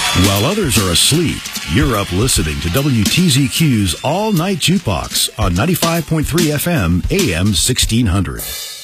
While others are asleep, you're up listening to WTZQ's All Night Jukebox on 95.3 FM, AM 1600.